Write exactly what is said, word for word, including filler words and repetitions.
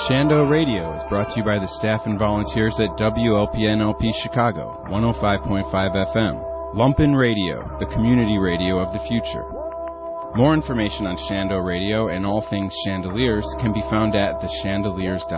Shando Radio is brought to you by the staff and volunteers at W L P N L P Chicago, one oh five point five F M. Lumpen Radio, the community radio of the future. More information on Shando Radio and all things chandeliers can be found at the chandeliers dot com.